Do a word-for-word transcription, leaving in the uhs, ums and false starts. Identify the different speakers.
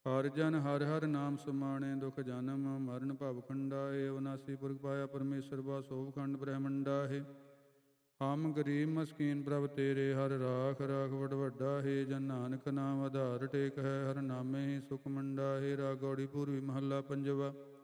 Speaker 1: ਹਰਿ ਜਨ ਹਰਿ ਹਰਿ ਨਾਮ ਸੁਮਾਣੇ, ਦੁਖ ਜਨਮ ਮਰਨ ਭਵ ਖੰਡਾਏ। ਅਵਨਾਸੀ ਪੁਰਖ ਪਾਇਆ ਪਰਮੇਸ਼ਰ ਬਾ ਸੋਭ ਖੰਡ ਬ੍ਰਹਮੰਡਾ ਹੈ। ਹਮ ਗਰੀਬ ਮਸਕੀਨ ਪ੍ਰਭ ਤੇਰੇ, ਹਰ ਰਾਖ ਰਾਖ ਵਡ ਵੱਡਾ ਹੈ। ਜਨ ਨਾਨਕ ਨਾਮ ਆਧਾਰ ਟੇਕ ਹੈ, ਹਰ ਨਾਮੇ ਹੀ ਸੁਖ ਮੰਡਾ ਹੈ। ਰਾਗ ਗੌੜੀ ਪੂਰਬੀ ਮਹੱਲਾ ਪੰਜਵਾ।